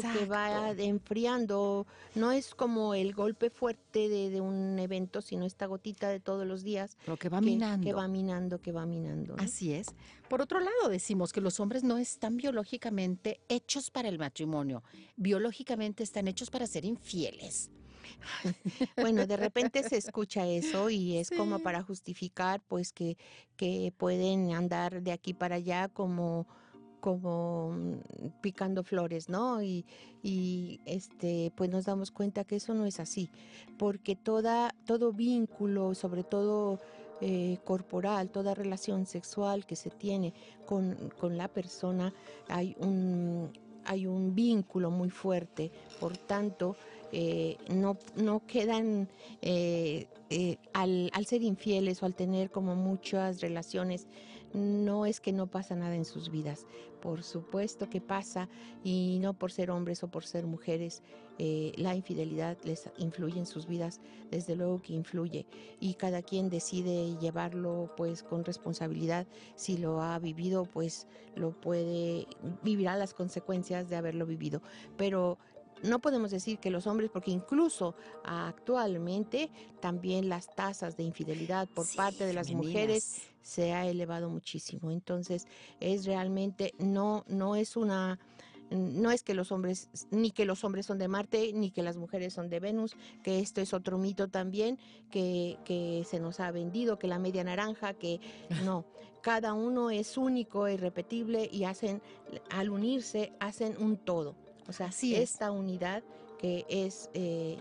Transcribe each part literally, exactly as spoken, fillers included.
que va enfriando. No es como el golpe fuerte de, de un evento, sino esta gotita de todos los días. Lo que va que, minando. Que va minando, que va minando, ¿no? Así es. Por otro lado, decimos que los hombres no están biológicamente hechos para el matrimonio. Biológicamente están hechos para ser infieles. Bueno, de repente se escucha eso y es Sí. como para justificar pues que, que pueden andar de aquí para allá como, como mm, picando flores, ¿no? Y, y este, pues nos damos cuenta que eso no es así, porque toda, todo vínculo, sobre todo eh, corporal, toda relación sexual que se tiene con, con la persona, hay un, hay un vínculo muy fuerte, por tanto, Eh, no, no quedan eh, eh, al, al ser infieles o al tener como muchas relaciones, no es que no pasa nada en sus vidas, por supuesto que pasa, y no por ser hombres o por ser mujeres, eh, la infidelidad les influye en sus vidas, desde luego que influye, y cada quien decide llevarlo pues con responsabilidad. Si lo ha vivido, pues lo puede, vivirá las consecuencias de haberlo vivido, pero no podemos decir que los hombres, porque incluso actualmente también las tasas de infidelidad por Sí, parte de las femeninas. mujeres se ha elevado muchísimo. Entonces, es realmente, no, no es una, no es que los hombres, ni que los hombres son de Marte, ni que las mujeres son de Venus, que esto es otro mito también, que, que se nos ha vendido, que la media naranja, que no. Cada uno es único e irrepetible y hacen, al unirse, hacen un todo. O sea, Así esta es. unidad que es eh,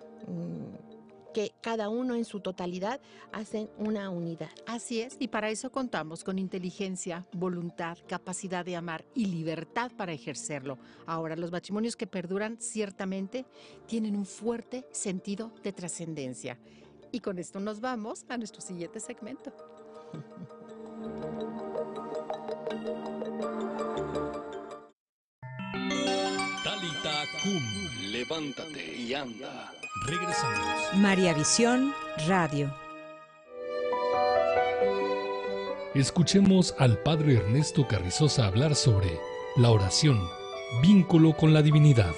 que cada uno en su totalidad hacen una unidad. Así es, y para eso contamos con inteligencia, voluntad, capacidad de amar y libertad para ejercerlo. Ahora, los matrimonios que perduran ciertamente tienen un fuerte sentido de trascendencia. Y con esto nos vamos a nuestro siguiente segmento. Talita Kum, levántate y anda. Regresamos. María Visión Radio. Escuchemos al Padre Ernesto Carrizosa hablar sobre la oración, vínculo con la divinidad.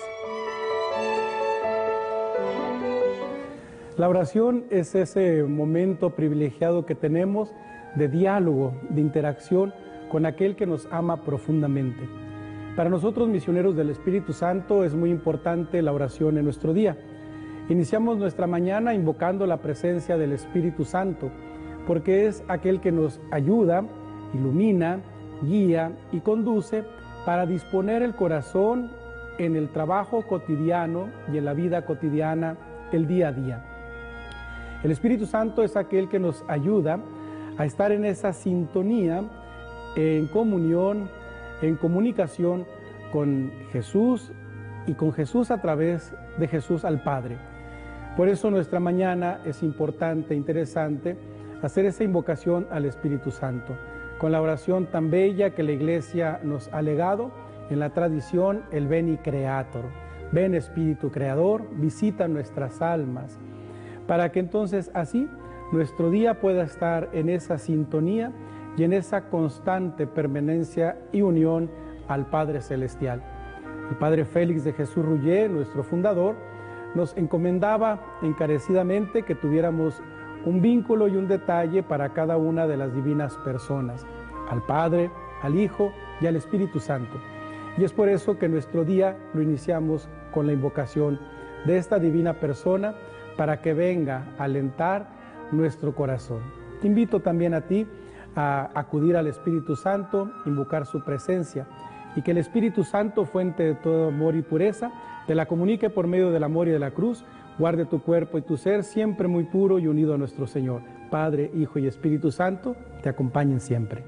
La oración es ese momento privilegiado que tenemos de diálogo, de interacción con aquel que nos ama profundamente. Para nosotros, misioneros del Espíritu Santo, es muy importante la oración en nuestro día. Iniciamos nuestra mañana invocando la presencia del Espíritu Santo, porque es aquel que nos ayuda, ilumina, guía y conduce para disponer el corazón en el trabajo cotidiano y en la vida cotidiana, el día a día. El Espíritu Santo es aquel que nos ayuda a estar en esa sintonía, en comunión, en comunicación con Jesús y con Jesús a través de Jesús al Padre. Por eso nuestra mañana es importante, interesante, hacer esa invocación al Espíritu Santo, con la oración tan bella que la Iglesia nos ha legado en la tradición, el Veni Creator. Ven Espíritu Creador, visita nuestras almas, para que entonces así nuestro día pueda estar en esa sintonía y en esa constante permanencia y unión al Padre Celestial. El Padre Félix de Jesús Rouillet, nuestro fundador, nos encomendaba encarecidamente que tuviéramos un vínculo y un detalle para cada una de las divinas personas, al Padre, al Hijo y al Espíritu Santo. Y es por eso que nuestro día lo iniciamos con la invocación de esta divina persona para que venga a alentar nuestro corazón. Te invito también a ti a acudir al Espíritu Santo, invocar su presencia y que el Espíritu Santo, fuente de todo amor y pureza, te la comunique por medio del amor y de la cruz, guarde tu cuerpo y tu ser siempre muy puro y unido a nuestro Señor. Padre, Hijo y Espíritu Santo, te acompañen siempre.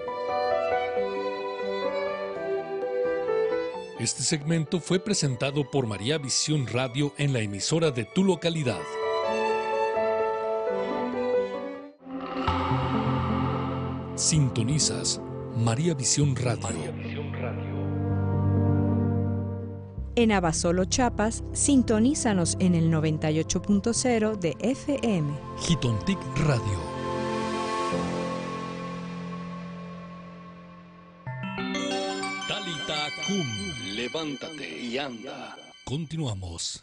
Este segmento fue presentado por María Visión Radio en la emisora de tu localidad. Sintonizas María Visión Radio. María Visión Radio. En Abasolo, Chiapas, sintonízanos en el noventa y ocho punto cero de F M. Jitontic Radio. Talita Kum, levántate y vianda. Continuamos.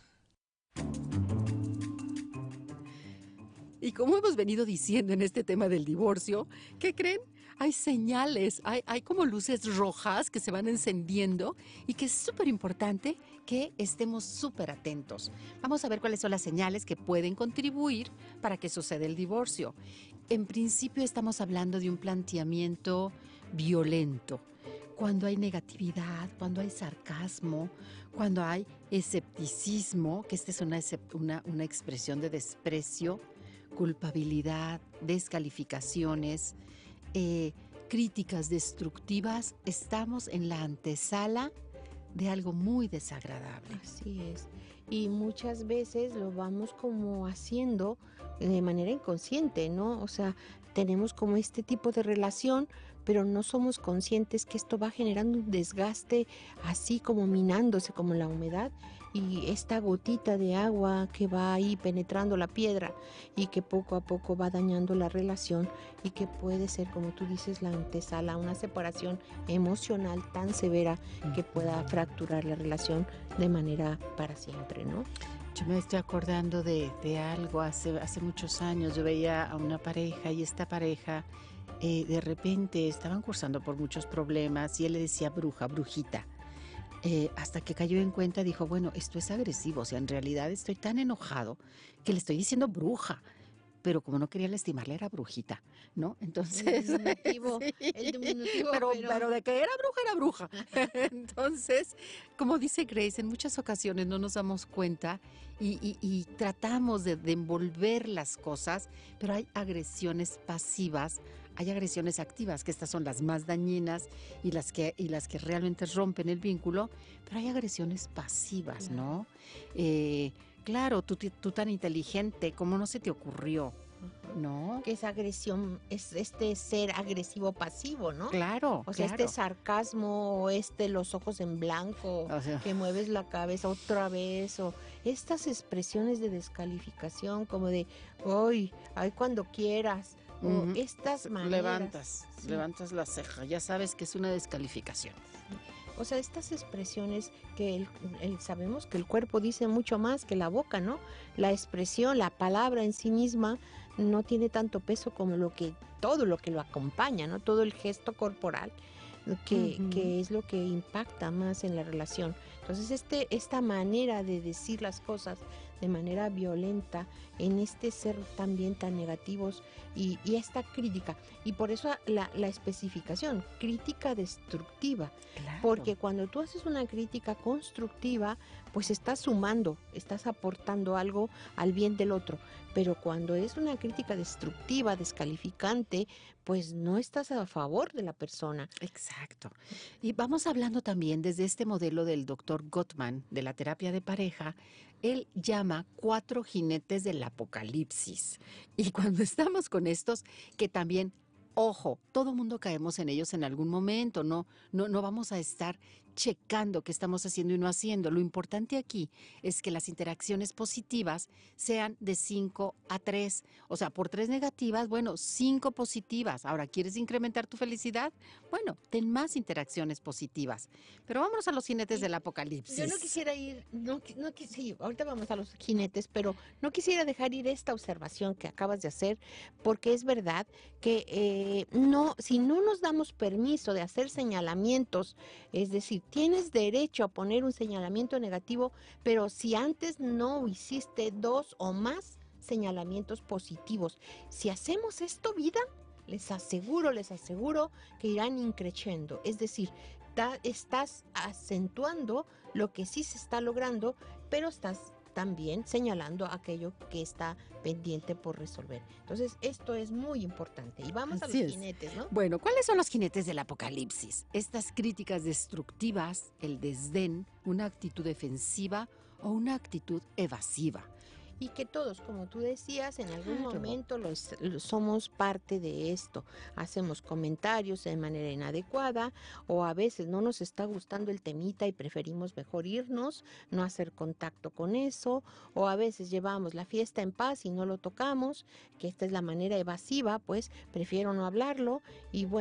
Y como hemos venido diciendo en este tema del divorcio, ¿qué creen? Hay señales, hay, hay como luces rojas que se van encendiendo y que es súper importante que estemos súper atentos. Vamos a ver cuáles son las señales que pueden contribuir para que suceda el divorcio. En principio estamos hablando de un planteamiento violento. Cuando hay negatividad, cuando hay sarcasmo, cuando hay escepticismo, que esta es una, una, una expresión de desprecio, culpabilidad, descalificaciones, eh, críticas destructivas, estamos en la antesala de algo muy desagradable. Así es. Y muchas veces lo vamos como haciendo de manera inconsciente, ¿no? O sea, tenemos como este tipo de relación, pero no somos conscientes que esto va generando un desgaste así como minándose como la humedad y esta gotita de agua que va ahí penetrando la piedra y que poco a poco va dañando la relación y que puede ser, como tú dices, la antesala, una separación emocional tan severa que pueda fracturar la relación de manera para siempre, ¿no? Yo me estoy acordando de, de algo hace, hace muchos años. Yo veía a una pareja y esta pareja eh, de repente estaban cursando por muchos problemas y él le decía bruja, brujita. Eh, hasta que cayó en cuenta, dijo, bueno, esto es agresivo, o sea, en realidad estoy tan enojado que le estoy diciendo bruja, pero como no quería lastimarle era brujita, ¿no? Entonces... El diminutivo, sí, el diminutivo, pero, pero... pero de que era bruja, era bruja. Entonces, como dice Grace, en muchas ocasiones no nos damos cuenta y, y, y tratamos de, de envolver las cosas, pero hay agresiones pasivas, hay agresiones activas, que estas son las más dañinas y las que, y las que realmente rompen el vínculo, pero hay agresiones pasivas, ¿no? Eh, claro, tú, tú tan inteligente, ¿cómo no se te ocurrió? ¿No? Que es agresión, es este ser agresivo pasivo, ¿no? Claro, O sea, claro. este sarcasmo, o este los ojos en blanco, O sea, que mueves la cabeza otra vez, o estas expresiones de descalificación como de, ¡ay, ay, cuando quieras! O Ujú. estas maneras. levantas, Sí. levantas la ceja, ya sabes que es una descalificación. O sea, estas expresiones que el, el- sabemos que el cuerpo dice mucho más que la boca, ¿no? La expresión, la palabra en sí misma no tiene tanto peso como lo que, todo lo que lo acompaña, ¿no? Todo el gesto corporal que, Ujú. que es lo que impacta más en la relación. Entonces, este, esta manera de decir las cosas de manera violenta, en este ser también tan negativos y, y esta crítica, y por eso la, la especificación, crítica destructiva. Claro. Porque cuando tú haces una crítica constructiva, pues estás sumando, estás aportando algo al bien del otro. Pero cuando es una crítica destructiva, descalificante, pues no estás a favor de la persona. Exacto. Y vamos hablando también desde este modelo del doctor Gottman, de la terapia de pareja. Él llama cuatro jinetes del apocalipsis. Y cuando estamos con estos, que también, ojo, todo mundo caemos en ellos en algún momento, no, no, no vamos a estar checando qué estamos haciendo y no haciendo. Lo importante aquí es que las interacciones positivas sean de cinco a tres. O sea, por tres negativas, bueno, cinco positivas. Ahora, ¿quieres incrementar tu felicidad? Bueno, ten más interacciones positivas. Pero vámonos a los jinetes Sí, del apocalipsis. Yo no quisiera ir, no, qui- no quis- sí, ahorita vamos a los jinetes, pero no quisiera dejar ir esta observación que acabas de hacer, porque es verdad que eh, no, si no nos damos permiso de hacer señalamientos, es decir, tienes derecho a poner un señalamiento negativo, pero si antes no hiciste dos o más señalamientos positivos, si hacemos esto, vida, les aseguro, les aseguro que irán increciendo, es decir, ta- estás acentuando lo que sí se está logrando, pero estás también señalando aquello que está pendiente por resolver. Entonces, esto es muy importante. Y vamos a Así los es. jinetes, ¿no? Bueno, ¿cuáles son los jinetes del apocalipsis? Estas críticas destructivas, el desdén, una actitud defensiva o una actitud evasiva. Y que todos, como tú decías, en algún Claro. momento los, los somos parte de esto. Hacemos comentarios de manera inadecuada o a veces no nos está gustando el temita y preferimos mejor irnos, no hacer contacto con eso, o a veces llevamos la fiesta en paz y no lo tocamos, que esta es la manera evasiva, pues prefiero no hablarlo. Y bueno,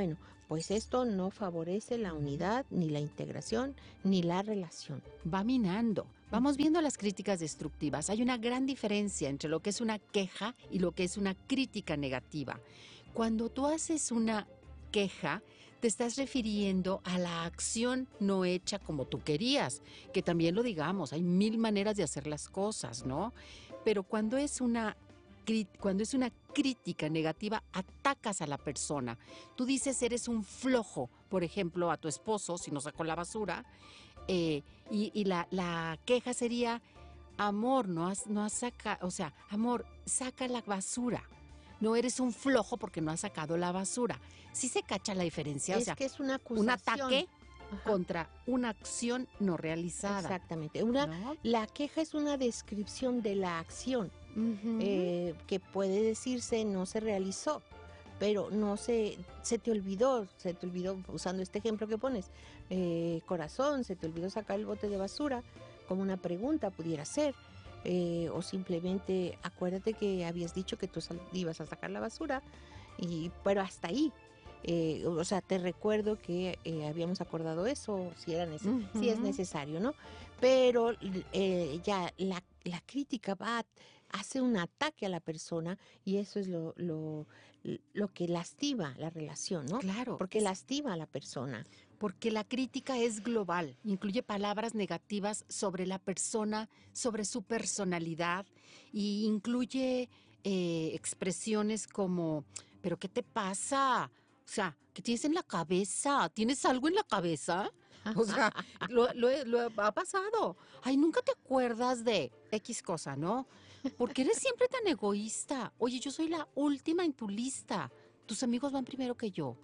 pues esto no favorece la unidad, ni la integración, ni la relación. Va minando. Vamos viendo las críticas destructivas. Hay una gran diferencia entre lo que es una queja y lo que es una crítica negativa. Cuando tú haces una queja, te estás refiriendo a la acción no hecha como tú querías, que también lo digamos, hay mil maneras de hacer las cosas, ¿no? Pero cuando es una Cuando es una crítica negativa, atacas a la persona. Tú dices, eres un flojo, por ejemplo, a tu esposo, si no sacó la basura, eh, y, y la, la queja sería, amor, no has, no has sacado, o sea, amor, saca la basura. No eres un flojo porque no has sacado la basura. ¿Sí se cacha la diferencia? Es o sea, que es una acusación. Un ataque Ajá. contra una acción no realizada. Exactamente. Una, ¿no? La queja es una descripción de la acción. Uh-huh. Eh, que puede decirse no se realizó, pero no se, se te olvidó, se te olvidó, usando este ejemplo que pones, eh, corazón, se te olvidó sacar el bote de basura, como una pregunta pudiera ser, eh, o simplemente acuérdate que habías dicho que tú sal, ibas a sacar la basura, y, pero hasta ahí. Eh, o sea, te recuerdo que eh, habíamos acordado eso, si, era neces- uh-huh. si es necesario, ¿no? Pero eh, ya la, la crítica va, hace un ataque a la persona y eso es lo, lo, lo que lastima la relación, ¿no? Claro. Porque lastima a la persona. Porque la crítica es global, incluye palabras negativas sobre la persona, sobre su personalidad, y incluye eh, expresiones como, ¿pero qué te pasa? O sea, ¿qué tienes en la cabeza? ¿Tienes algo en la cabeza? O sea, lo, lo, lo ha pasado. Ay, nunca te acuerdas de X cosa, ¿no? ¿Por qué eres siempre tan egoísta? Oye, yo soy la última en tu lista. Tus amigos van primero que yo.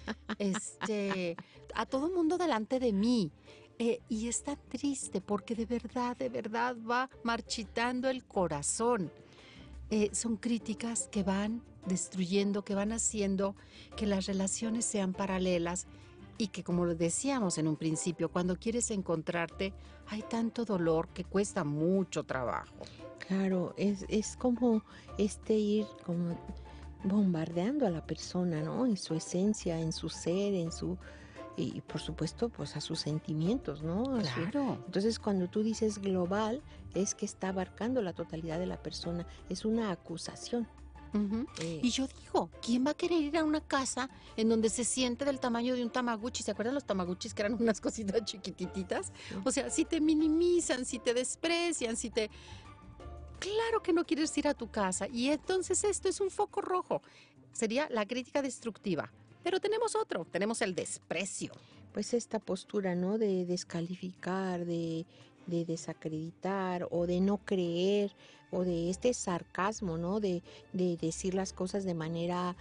Este, a todo mundo delante de mí. Eh, y es tan triste porque de verdad, de verdad va marchitando el corazón. Eh, son críticas que van destruyendo, que van haciendo que las relaciones sean paralelas y que, como lo decíamos en un principio, cuando quieres encontrarte hay tanto dolor que cuesta mucho trabajo. Claro, es, es como este ir como bombardeando a la persona, ¿no? En su esencia, en su ser, en su... y por supuesto, pues a sus sentimientos, ¿no? A claro. Su, entonces, cuando tú dices global, es que está abarcando la totalidad de la persona. Es una acusación. Uh-huh. Eh, y yo digo, ¿quién va a querer ir a una casa en donde se siente del tamaño de un Tamagotchi? ¿Se acuerdan los Tamagotchis que eran unas cositas chiquitititas? Sí. O sea, si te minimizan, si te desprecian, si te... Claro que no quieres ir a tu casa. Y entonces esto es un foco rojo. Sería la crítica destructiva. Pero tenemos otro, tenemos el desprecio. Pues esta postura, ¿no? De descalificar, de, de desacreditar o de no creer, o de este sarcasmo, ¿no? De, de decir las cosas de manera,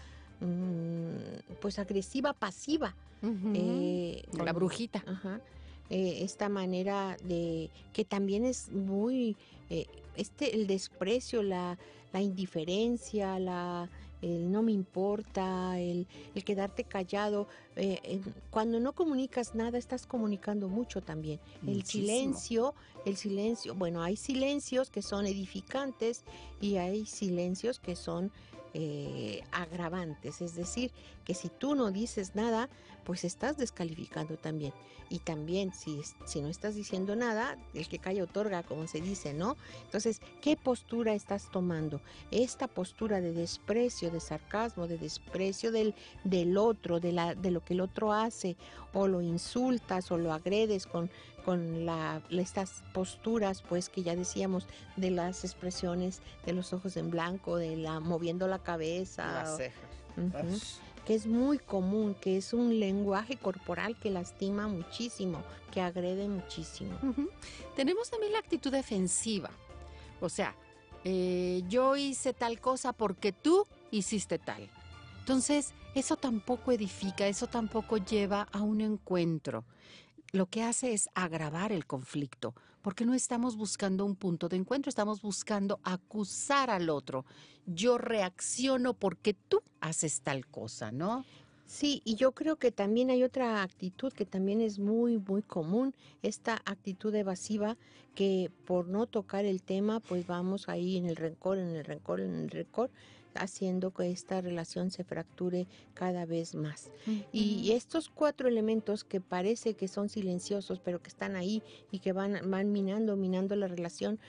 mmm, pues agresiva, pasiva. Uh-huh. Eh, de la brujita. Ajá. Eh, esta manera de que también es muy eh, este el desprecio, la, la indiferencia, la el no me importa, el, el quedarte callado. Eh, eh, cuando no comunicas nada, estás comunicando mucho también. Muchísimo. El silencio, el silencio, bueno, hay silencios que son edificantes y hay silencios que son eh, agravantes. Es decir, que si tú no dices nada, pues estás descalificando también. Y también, si, si no estás diciendo nada, el que calla otorga, como se dice, ¿no? Entonces, ¿qué postura estás tomando? Esta postura de desprecio, de sarcasmo, de desprecio del, del otro, de, la, de lo que el otro hace, o lo insultas o lo agredes con, con la, estas posturas, pues que ya decíamos, de las expresiones de los ojos en blanco, de la moviendo la cabeza. Las cejas. Uh-huh. Que es muy común, que es un lenguaje corporal que lastima muchísimo, que agrede muchísimo. Uh-huh. Tenemos también la actitud defensiva. O sea, eh, yo hice tal cosa porque tú hiciste tal. Entonces, eso tampoco edifica, eso tampoco lleva a un encuentro. Lo que hace es agravar el conflicto, porque no estamos buscando un punto de encuentro, estamos buscando acusar al otro. Yo reacciono porque tú haces tal cosa, ¿no? Sí, y yo creo que también hay otra actitud que también es muy, muy común, esta actitud evasiva que por no tocar el tema, pues vamos ahí en el rencor, en el rencor, en el rencor, haciendo que esta relación se fracture cada vez más. Ujú. Y estos cuatro elementos que parece que son silenciosos, pero que están ahí y que van, van minando, minando la relación,